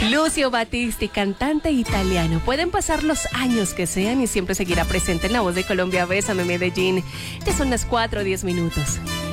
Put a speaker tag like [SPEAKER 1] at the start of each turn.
[SPEAKER 1] Lucio Battisti, cantante italiano. Pueden pasar los años que sean y siempre seguirá presente en La Voz de Colombia. Bésame, Medellín. Ya son las 4:10.